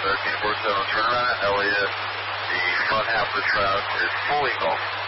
1347 turnaround, Elliott, the front half of the truck is fully engulfed.